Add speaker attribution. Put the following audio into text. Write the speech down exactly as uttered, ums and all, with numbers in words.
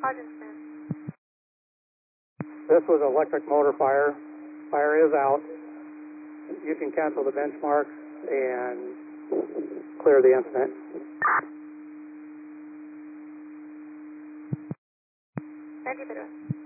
Speaker 1: Hodgson.
Speaker 2: This was electric motor fire. Fire is out. You can cancel the benchmarks and clear the incident.
Speaker 1: Ninety Pedro.